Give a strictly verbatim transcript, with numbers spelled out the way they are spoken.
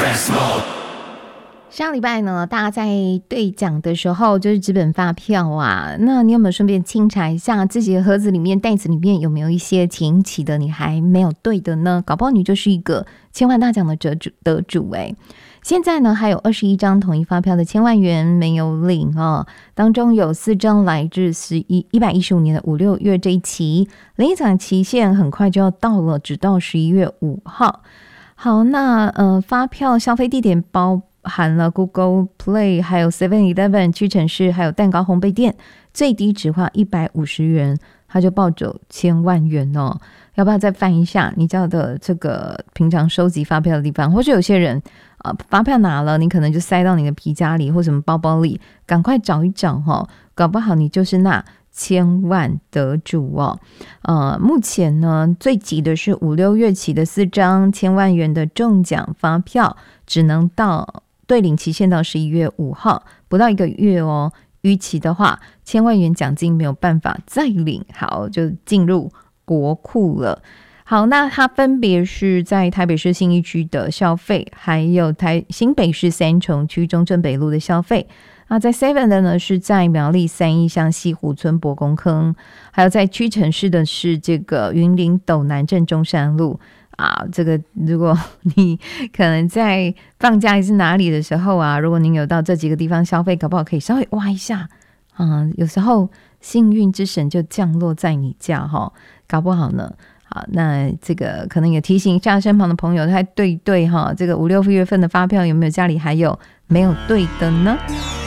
上礼拜呢，大家在兑奖的时候就是纸本发票啊，那你有没有顺便清查一下自己的盒子里面、袋子里面有没有一些前期的你还没有兑的呢？搞不好你就是一个千万大奖的得主得主哎。现在呢，还有二十一张统一发票的千万元没有领哦，当中有四张来自十一一百一十五年的五六月这一期，领奖期限很快就要到了，直到十一月五号。好，那呃，发票消费地点包含了 Google Play 还有 seven eleven 屈臣氏还有蛋糕烘焙店，最低只花一百五十元他就抱走千万元哦。要不要再翻一下你叫的这个平常收集发票的地方，或是有些人呃，发票拿了你可能就塞到你的皮夹里或什么包包里，赶快找一找哦，搞不好你就是那千万得主哦。呃，目前呢最急的是五六月起的四张千万元的中奖发票，只能到对领期限到十一月五号，不到一个月哦。逾期的话，千万元奖金没有办法再领，好，就进入国库了。好，那它分别是在台北市信义区的消费，还有台新北市三重区中正北路的消费。那在 seven 的呢是在苗栗三义乡西湖村博公坑，还有在屈臣氏的是这个云林斗南镇中山路啊。这个如果你可能在放假还是哪里的时候啊，如果您有到这几个地方消费，搞不好可以稍微挖一下啊，有时候幸运之神就降落在你家哈，搞不好呢。好，那这个可能也提醒一下身旁的朋友，他对对哈，这个五六月份的发票有没有家里还有没有对的呢？